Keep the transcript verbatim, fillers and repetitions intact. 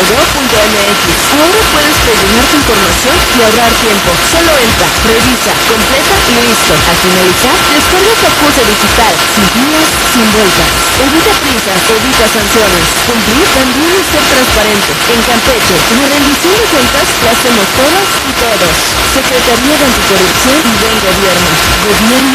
gov punto m x. Ahora puedes rellenar tu información y ahorrar tiempo. Solo entra, revisa, completa y listo. Al finalizar, descarga tu acuse digital, sin guías, sin vueltas. Evita prisas, evita sanciones. Cumplir también es ser transparente. En Campeche, la rendición de cuentas la hacemos todas y todos. Secretaría de Anticorrupción y Buen Gobierno. Gobierno